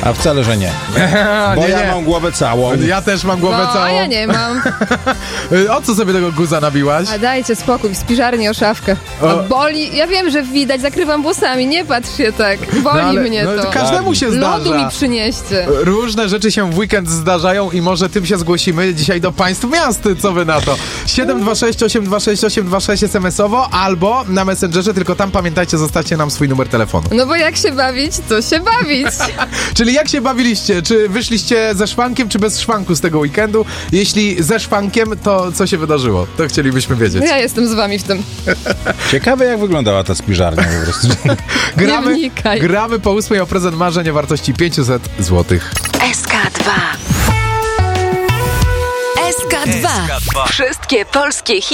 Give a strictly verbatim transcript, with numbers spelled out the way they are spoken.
A wcale, że nie. Bo nie, ja nie. mam głowę całą. Ja też mam głowę No, całą. a ja nie mam. O co sobie tego guza nabiłaś? A dajcie spokój, w spiżarni o szafkę. O. A boli, ja wiem, że widać, zakrywam włosami, nie patrz się tak. Boli No, ale- mnie no, to. Każdemu się zdarza. Lodu mi przynieście. Różne rzeczy się w weekend zdarzają i może tym się zgłosimy dzisiaj do państw miast. Co wy na to? siedem dwa sześć osiem dwa sześć osiem dwa sześć es em esowo albo na Messengerze, tylko tam pamiętajcie, zostawcie nam swój numer telefonu. No bo jak się bawić, to się bawić. Czyli jak się bawiliście? Czy wyszliście ze szwankiem, czy bez szwanku z tego weekendu? Jeśli ze szwankiem, to co się wydarzyło? To chcielibyśmy wiedzieć. Ja jestem z wami w tym. Ciekawe, jak wyglądała ta spiżarnia po prostu. Gramy, wnikaj. gramy po ósmej o prezent marzeń o wartości pięćset złotych. S K dwa. S K dwa. Wszystkie polskie hity.